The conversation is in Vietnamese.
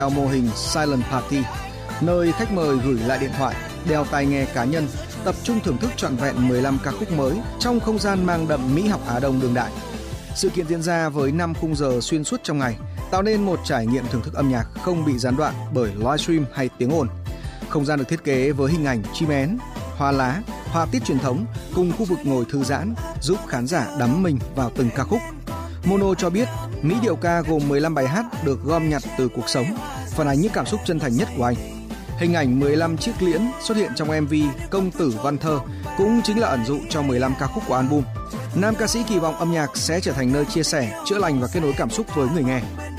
theo mô hình Silent Party, nơi khách mời gửi lại điện thoại, đeo tai nghe cá nhân, tập trung thưởng thức trọn vẹn 15 ca khúc mới trong không gian mang đậm mỹ học Á Đông đương đại. Sự kiện diễn ra với 5 khung giờ xuyên suốt trong ngày, tạo nên một trải nghiệm thưởng thức âm nhạc không bị gián đoạn bởi livestream hay tiếng ồn. Không gian được thiết kế với hình ảnh chim én, hoa lá, họa tiết truyền thống cùng khu vực ngồi thư giãn, giúp khán giả đắm mình vào từng ca khúc. Mono cho biết, mỹ điệu ca gồm 15 bài hát được gom nhặt từ cuộc sống, phản ánh những cảm xúc chân thành nhất của anh. Hình ảnh 15 chiếc liễn xuất hiện trong MV Công tử Văn Thơ cũng chính là ẩn dụ cho 15 ca khúc của album. Nam ca sĩ kỳ vọng âm nhạc sẽ trở thành nơi chia sẻ, chữa lành và kết nối cảm xúc với người nghe.